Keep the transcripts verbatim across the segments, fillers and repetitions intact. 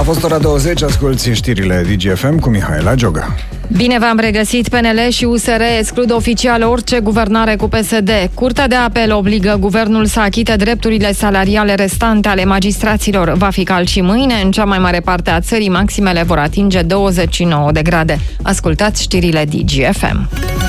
A fost ora douăzeci, asculți știrile D G F M cu Mihaela Gioga. Bine v-am regăsit. P N L și U S R exclud oficial orice guvernare cu P S D. Curtea de apel obligă guvernul să achite drepturile salariale restante ale magistraților. Va fi cald și mâine. În cea mai mare parte a țării, maximele vor atinge douăzeci și nouă de grade. Ascultați știrile D G F M.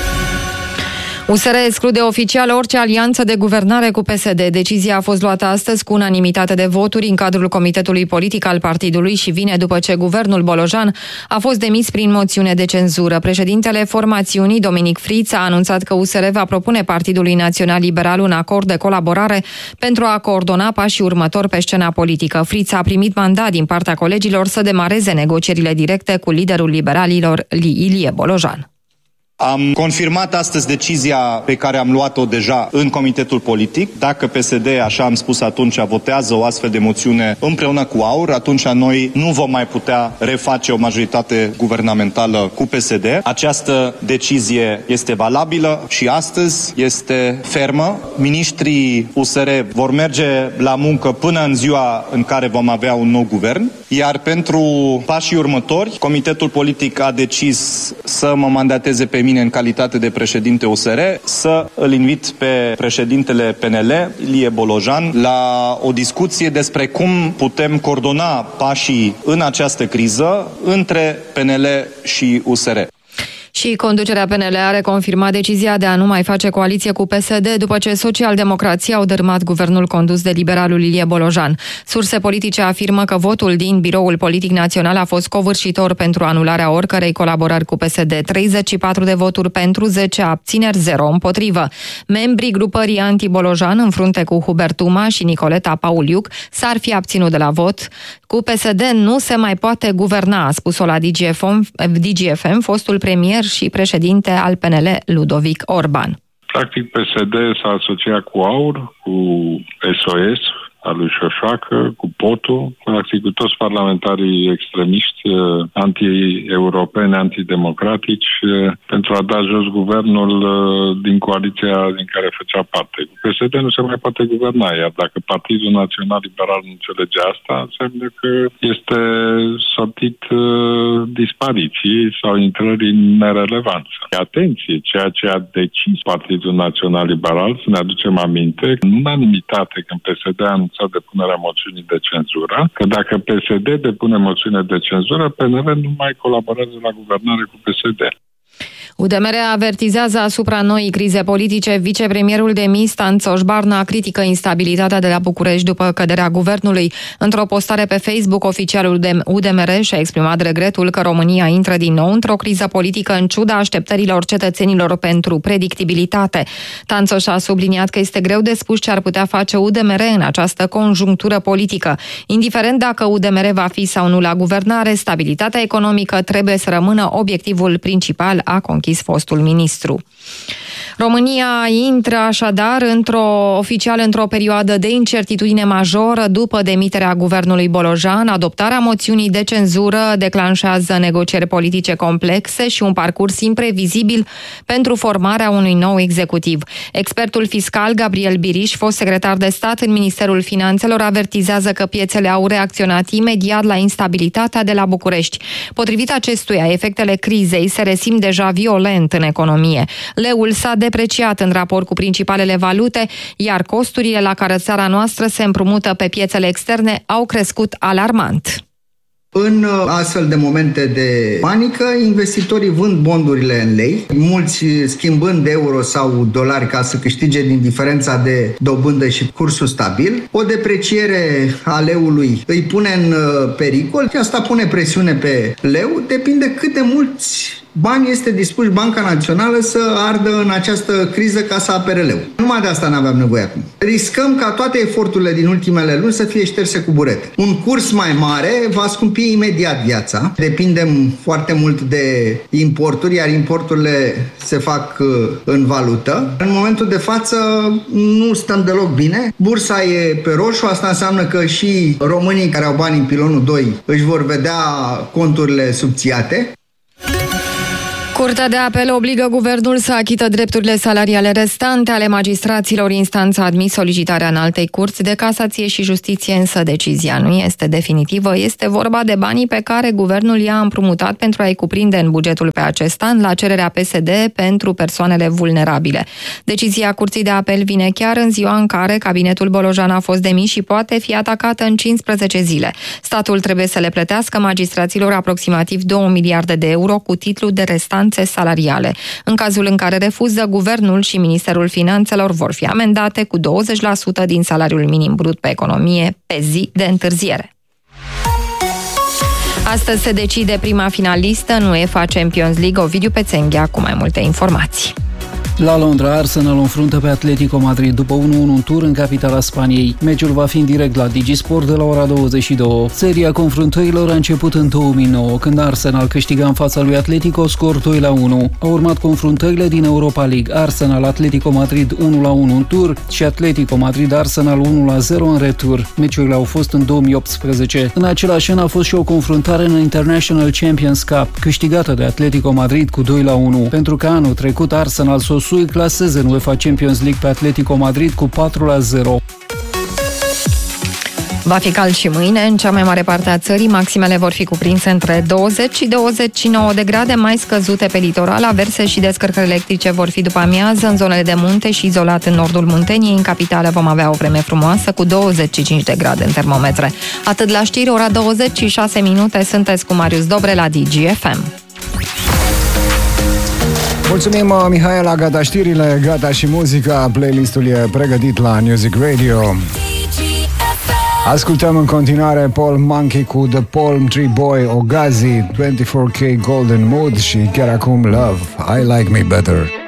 U S R exclude oficial orice alianță de guvernare cu P S D. Decizia a fost luată astăzi cu unanimitate de voturi în cadrul Comitetului Politic al partidului și vine după ce guvernul Bolojan a fost demis prin moțiune de cenzură. Președintele formațiunii, Dominic Friț, a anunțat că U S R va propune Partidului Național Liberal un acord de colaborare pentru a coordona pașii următori pe scena politică. Friț a primit mandat din partea colegilor să demareze negocierile directe cu liderul liberalilor, Ilie Bolojan. Am confirmat astăzi decizia pe care am luat-o deja în Comitetul Politic. Dacă P S D, așa am spus atunci, votează o astfel de moțiune împreună cu AUR, atunci noi nu vom mai putea reface o majoritate guvernamentală cu P S D. Această decizie este valabilă și astăzi este fermă. Miniștrii U S R vor merge la muncă până în ziua în care vom avea un nou guvern, iar pentru pașii următori, Comitetul Politic a decis să mă mandateze pe mine în calitate de președinte U S R, să îl invit pe președintele P N L, Ilie Bolojan, la o discuție despre cum putem coordona pașii în această criză între P N L și U S R. Și conducerea P N L a reconfirmat decizia de a nu mai face coaliție cu P S D după ce socialdemocrații au dărâmat guvernul condus de liberalul Ilie Bolojan. Surse politice afirmă că votul din Biroul Politic Național a fost covârșitor pentru anularea oricărei colaborări cu P S D. treizeci și patru de voturi pentru, zece abțineri, zero împotrivă. Membrii grupării anti-Bolojan, în frunte cu Hubert Uma și Nicoleta Pauliuc, s-ar fi abținut de la vot. Cu P S D nu se mai poate guverna, a spus-o la D G F M, D G F M fostul premier și președinte al P N L, Ludovic Orban. Practic, P S D s-a asociat cu AUR, cu S O S, al lui Șoșoacă, cu P O T U, practic cu toți parlamentarii extremiști, anti-europeni, antidemocratici, pentru a da jos guvernul din coaliția din care făcea parte. Cu P S D nu se mai poate guverna, iar dacă Partidul Național Liberal nu înțelege asta, înseamnă că este sortit dispariției sau intrării în nerelevanță. Atenție, ceea ce a decis Partidul Național Liberal, să ne aducem aminte, în unanimitate când P S D a anunțat depunerea moțiunii de cenzură, că dacă P S D depune moțiune de cenzură, P N L nu mai colaborează la guvernare cu P S D. U D M R avertizează asupra noii crize politice. Vicepremierul demis, Tanțoș Barna, critică instabilitatea de la București după căderea guvernului. Într-o postare pe Facebook, oficialul U D M R și-a exprimat regretul că România intră din nou într-o criză politică în ciuda așteptărilor cetățenilor pentru predictibilitate. Tanțoș a subliniat că este greu de spus ce ar putea face U D M R în această conjunctură politică. Indiferent dacă U D M R va fi sau nu la guvernare, stabilitatea economică trebuie să rămână obiectivul principal, a conchis fostul ministru. România intră așadar într-o, oficial într-o perioadă de incertitudine majoră după demiterea guvernului Bolojan. Adoptarea moțiunii de cenzură declanșează negocieri politice complexe și un parcurs imprevizibil pentru formarea unui nou executiv. Expertul fiscal Gabriel Biriș, fost secretar de stat în Ministerul Finanțelor, avertizează că piețele au reacționat imediat la instabilitatea de la București. Potrivit acestuia, efectele crizei se resimt deja violent în economie. Leul s-a depreciat în raport cu principalele valute, iar costurile la care țara noastră se împrumută pe piețele externe au crescut alarmant. În astfel de momente de panică, investitorii vând bondurile în lei, mulți schimbând euro sau dolari ca să câștige din diferența de dobândă și cursul stabil. O depreciere a leului îi pune în pericol și asta pune presiune pe leu, depinde cât de mulți bani este dispus Banca Națională să ardă în această criză ca să apere leu. Numai de asta n-aveam nevoie acum. Riscăm ca toate eforturile din ultimele luni să fie șterse cu burete. Un curs mai mare va scumpi imediat viața. Depindem foarte mult de importuri, iar importurile se fac în valută. În momentul de față nu stăm deloc bine. Bursa e pe roșu, asta înseamnă că și românii care au bani în pilonul doi își vor vedea conturile subțiate. Curtea de apel obligă guvernul să achită drepturile salariale restante ale magistraților. Instanța a admis solicitarea în altei curți de casație și justiție, însă decizia nu este definitivă. Este vorba de banii pe care guvernul i-a împrumutat pentru a-i cuprinde în bugetul pe acest an la cererea P S D pentru persoanele vulnerabile. Decizia Curții de apel vine chiar în ziua în care cabinetul Bolojan a fost demis și poate fi atacată în cincisprezece zile. Statul trebuie să le plătească magistraților aproximativ două miliarde de euro cu titlu de restanțe salariale. În cazul în care refuză, guvernul și Ministerul Finanțelor vor fi amendate cu douăzeci la sută din salariul minim brut pe economie pe zi de întârziere. Astăzi se decide prima finalistă în UEFA Champions League. Ovidiu Pețenghea cu mai multe informații. La Londra, Arsenal înfruntă pe Atletico Madrid după unu unu în tur în capitala Spaniei. Meciul va fi în direct la Digisport de la ora douăzeci și două. Seria confruntărilor a început în două mii nouă, când Arsenal câștiga în fața lui Atletico scor doi la unu. Au urmat confruntările din Europa League, Arsenal-Atletico Madrid unu la unu în tur și Atletico Madrid-Arsenal unu la zero în retur. Meciurile au fost în două mii optsprezece. În același an a fost și o confruntare în International Champions Cup, câștigată de Atletico Madrid cu doi la unu, pentru că anul trecut Arsenal s-o Sui claseze în UEFA Champions League pe Atletico Madrid cu patru la zero. Va fi cald și mâine, în cea mai mare parte a țării, maximele vor fi cuprinse între douăzeci și douăzeci și nouă de grade, mai scăzute pe litoral, averse și descărcări electrice vor fi după amiază în zonele de munte și izolat în nordul Munteniei. În capitală vom avea o vreme frumoasă cu douăzeci și cinci de grade în termometre. Atât la știri, ora douăzeci și șase minute, sunteți cu Marius Dobre la D G F M. Mulțumim, Mihaela, gata știrile, gata și muzica, playlistul e pregătit la Music Radio. Ascultăm în continuare Paul Monkey cu The Palm Tree Boy, Ogazi, douăzeci și patru K Golden Mood și chiar acum Love, I Like Me Better.